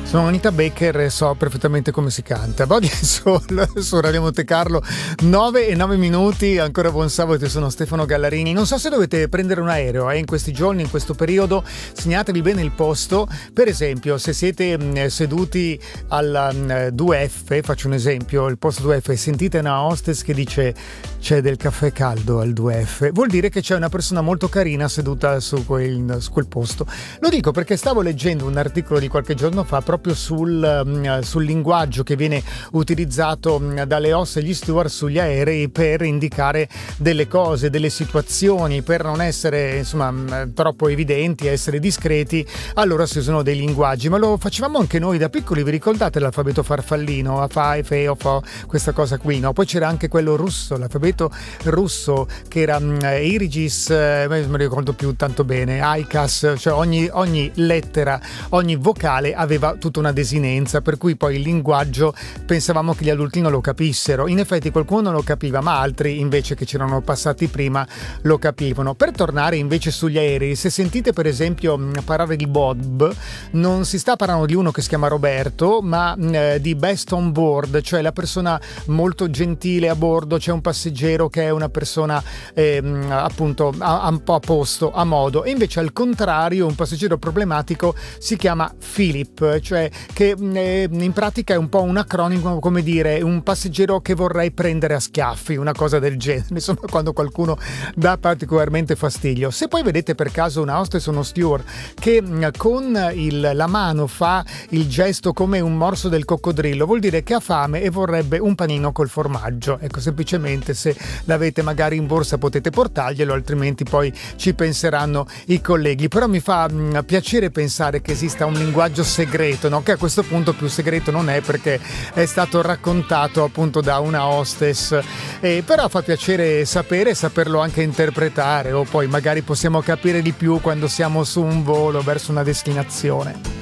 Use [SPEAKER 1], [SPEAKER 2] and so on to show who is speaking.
[SPEAKER 1] Sono Anita Baker e so perfettamente come si canta. Body and Soul su Radio Monte Carlo, 9:09, ancora buon sabato, io sono Stefano Gallarini. Non so se dovete prendere un aereo in questi giorni, in questo periodo, segnatevi bene il posto. Per esempio, se siete seduti al 2F, faccio un esempio, il posto 2F, e sentite una hostess che dice c'è del caffè caldo al 2F, vuol dire che c'è una persona molto carina seduta su quel posto. Lo dico perché stavo leggendo un articolo di qualche giorno fa proprio sul linguaggio che viene utilizzato dalle host e gli steward sugli aerei per indicare delle cose, delle situazioni, per non essere troppo evidenti, essere discreti. Allora si usano dei linguaggi, ma lo facevamo anche noi da piccoli. Vi ricordate l'alfabeto farfallino, a fa, fe, o fa, questa cosa qui, no? Poi c'era anche quello russo, l'alfabeto russo, che era Irigis, non mi ricordo più tanto bene, Aikas, cioè ogni lettera, ogni vocale aveva tutta una desinenza, per cui poi il linguaggio pensavamo che gli adulti non lo capissero. In effetti qualcuno lo capiva, ma altri invece che c'erano passati prima lo capivano. Per tornare invece sugli aerei, se sentite per esempio parlare di Bob, non si sta parlando di uno che si chiama Roberto, ma di best on board, cioè la persona molto gentile a bordo. C'è un passeggero che è una persona appunto un po' a posto, a modo, e invece al contrario un passeggero problematico si chiama Philip, cioè che in pratica è un po' un acronimo, come dire, un passeggero che vorrei prendere a schiaffi, una cosa del genere, insomma, quando qualcuno dà particolarmente fastidio. Se poi vedete per caso una hostess o uno steward che con la mano fa il gesto come un morso del coccodrillo, vuol dire che ha fame e vorrebbe un panino col formaggio. Ecco, semplicemente se l'avete magari in borsa potete portarglielo, altrimenti poi ci penseranno i colleghi. Però mi fa piacere pensare che esista un linguaggio segreto, no? Che a questo punto più segreto non è, perché è stato raccontato appunto da una hostess, però fa piacere sapere e saperlo anche interpretare, o poi magari possiamo capire di più quando siamo su un volo verso una destinazione.